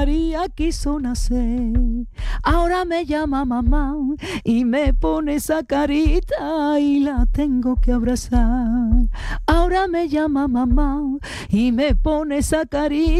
María quiso nacer. Ahora me llama mamá y me pone esa carita y la tengo que abrazar. Ahora me llama mamá y me pone esa carita